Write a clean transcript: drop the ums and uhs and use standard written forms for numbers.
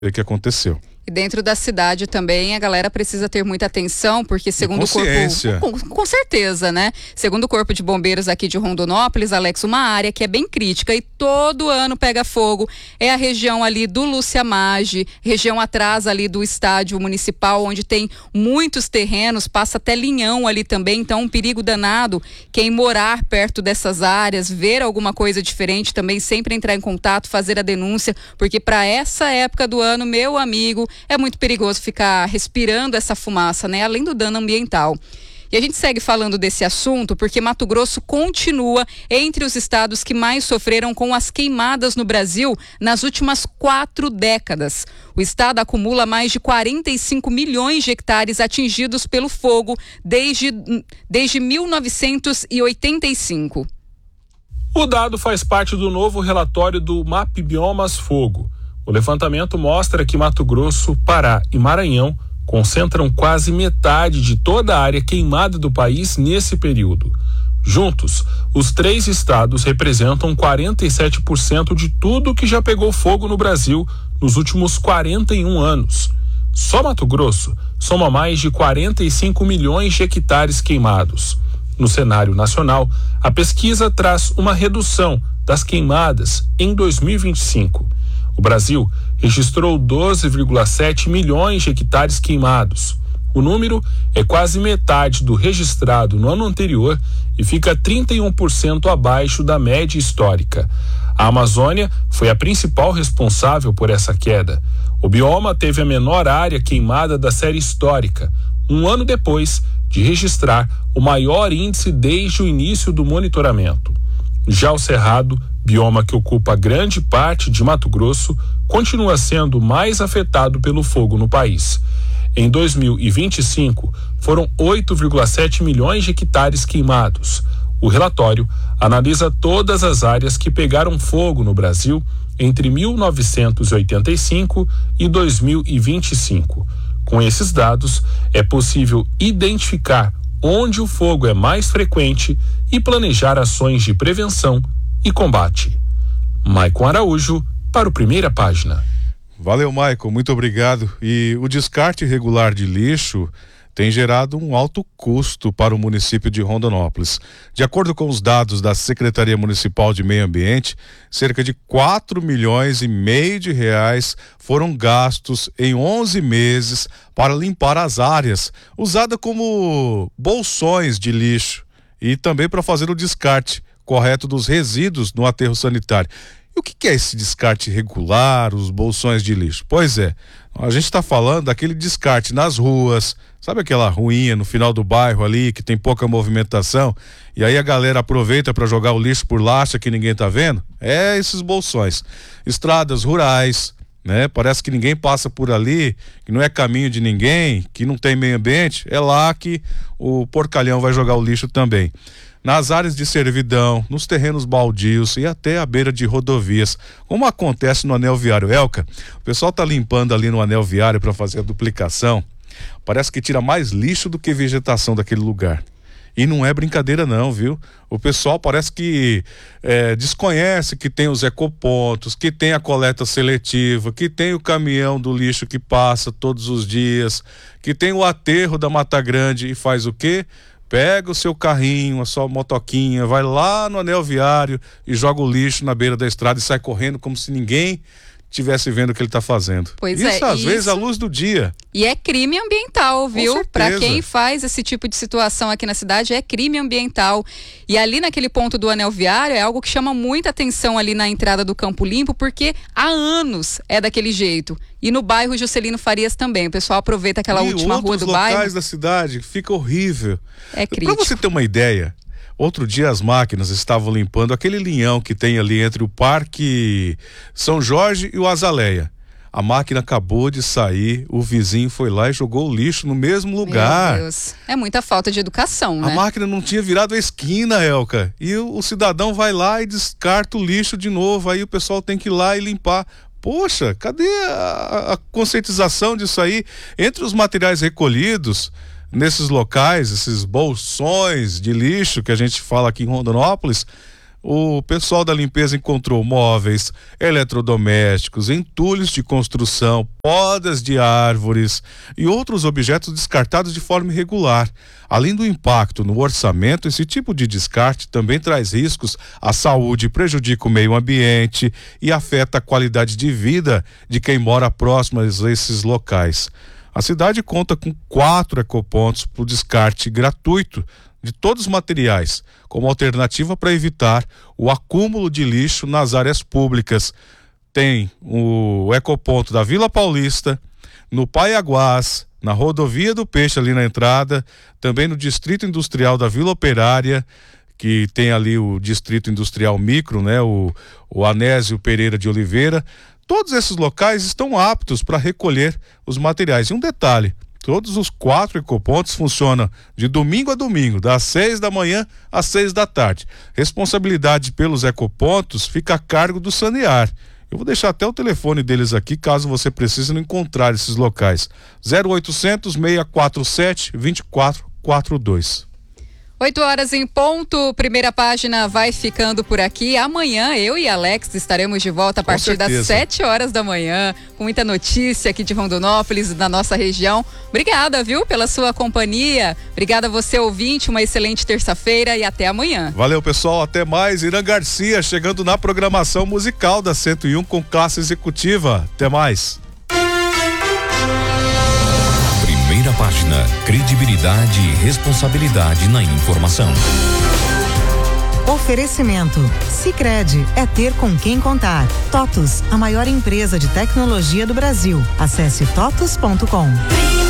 que aconteceu. E dentro da cidade também a galera precisa ter muita atenção, porque segundo o corpo, com certeza, né? Segundo o Corpo de Bombeiros aqui de Rondonópolis, Alex, uma área que é bem crítica e todo ano pega fogo é a região ali do Lúcia Maggi, região atrás ali do estádio municipal, onde tem muitos terrenos, passa até linhão ali também, então um perigo danado. Quem morar perto dessas áreas, ver alguma coisa diferente também, sempre entrar em contato, fazer a denúncia, porque para essa época do ano, meu amigo, é muito perigoso ficar respirando essa fumaça, né? Além do dano ambiental. E a gente segue falando desse assunto porque Mato Grosso continua entre os estados que mais sofreram com as queimadas no Brasil nas últimas 4 décadas. O estado acumula mais de 45 milhões de hectares atingidos pelo fogo desde 1985. O dado faz parte do novo relatório do MAP Biomas Fogo. O levantamento mostra que Mato Grosso, Pará e Maranhão concentram quase metade de toda a área queimada do país nesse período. Juntos, os 3 estados representam 47% de tudo que já pegou fogo no Brasil nos últimos 41 anos. Só Mato Grosso soma mais de 45 milhões de hectares queimados. No cenário nacional, a pesquisa traz uma redução das queimadas em 2025. O Brasil registrou 12,7 milhões de hectares queimados. O número é quase metade do registrado no ano anterior e fica 31% abaixo da média histórica. A Amazônia foi a principal responsável por essa queda. O bioma teve a menor área queimada da série histórica, um ano depois de registrar o maior índice desde o início do monitoramento. Já o Cerrado, bioma que ocupa grande parte de Mato Grosso, continua sendo mais afetado pelo fogo no país. Em 2025, foram 8,7 milhões de hectares queimados. O relatório analisa todas as áreas que pegaram fogo no Brasil entre 1985 e 2025. Com esses dados, é possível identificar onde o fogo é mais frequente e planejar ações de prevenção e combate. Maicon Araújo, para o Primeira Página. Valeu, Maicon, muito obrigado. E o descarte irregular de lixo tem gerado um alto custo para o município de Rondonópolis. De acordo com os dados da Secretaria Municipal de Meio Ambiente, cerca de 4,5 milhões de reais foram gastos em 11 meses para limpar as áreas, usada como bolsões de lixo e também para fazer o descarte correto dos resíduos no aterro sanitário. E o que é esse descarte irregular, os bolsões de lixo? Pois é, a gente está falando daquele descarte nas ruas, sabe aquela ruinha no final do bairro ali, que tem pouca movimentação, e aí a galera aproveita para jogar o lixo por lá, acha que ninguém tá vendo? É esses bolsões. Estradas rurais, né? Parece que ninguém passa por ali, que não é caminho de ninguém, que não tem meio ambiente, é lá que o porcalhão vai jogar o lixo também. Nas áreas de servidão, nos terrenos baldios e até à beira de rodovias, como acontece no anel viário. Elka, o pessoal tá limpando ali no anel viário para fazer a duplicação, parece que tira mais lixo do que vegetação daquele lugar. E não é brincadeira não, viu? O pessoal parece que desconhece que tem os ecopontos, que tem a coleta seletiva, que tem o caminhão do lixo que passa todos os dias, que tem o aterro da Mata Grande e faz o quê? Pega o seu carrinho, a sua motoquinha, vai lá no anel viário e joga o lixo na beira da estrada e sai correndo como se ninguém estivesse vendo o que ele está fazendo. Pois isso às vezes à luz do dia. E é crime ambiental, viu? Para quem faz faz esse tipo de situação aqui na cidade, é crime ambiental. E ali naquele ponto do anel viário é algo que chama muita atenção ali na entrada do Campo Limpo, porque há anos é daquele jeito. E no bairro Juscelino Farias também, o pessoal aproveita aquela última rua do bairro. E outros locais da cidade, fica horrível. É crítico. Para você ter uma ideia, outro dia as máquinas estavam limpando aquele linhão que tem ali entre o Parque São Jorge e o Azaleia. A máquina acabou de sair, o vizinho foi lá e jogou o lixo no mesmo lugar. Meu Deus, é muita falta de educação, né? A máquina não tinha virado a esquina, Elka, e o cidadão vai lá e descarta o lixo de novo, aí o pessoal tem que ir lá e limpar. Poxa, cadê a conscientização disso aí? Entre os materiais recolhidos nesses locais, esses bolsões de lixo que a gente fala aqui em Rondonópolis, o pessoal da limpeza encontrou móveis, eletrodomésticos, entulhos de construção, podas de árvores e outros objetos descartados de forma irregular. Além do impacto no orçamento, esse tipo de descarte também traz riscos à saúde, prejudica o meio ambiente e afeta a qualidade de vida de quem mora próximo a esses locais. A cidade conta com 4 ecopontos para o descarte gratuito de todos os materiais, como alternativa para evitar o acúmulo de lixo nas áreas públicas. Tem o ecoponto da Vila Paulista, no Paiaguás, na Rodovia do Peixe ali na entrada, também no Distrito Industrial da Vila Operária, que tem ali o Distrito Industrial Micro, né? O Anésio Pereira de Oliveira. Todos esses locais estão aptos para recolher os materiais. E um detalhe, todos os 4 ecopontos funcionam de domingo a domingo, das 6 da manhã às 6 da tarde. Responsabilidade pelos ecopontos fica a cargo do Sanear. Eu vou deixar até o telefone deles aqui, caso você precise não encontrar esses locais. 0800 647 2442. 8h em ponto, primeira página vai ficando por aqui. Amanhã eu e Alex estaremos de volta a partir das 7h da manhã, com muita notícia aqui de Rondonópolis, da nossa região. Obrigada, viu, pela sua companhia. Obrigada a você, ouvinte, uma excelente terça-feira e até amanhã. Valeu, pessoal, até mais. Irã Garcia chegando na programação musical da 101 com classe executiva. Até mais. Primeira página, credibilidade e responsabilidade na informação. Oferecimento: Sicredi, é ter com quem contar. TOTUS, a maior empresa de tecnologia do Brasil. Acesse totus.com.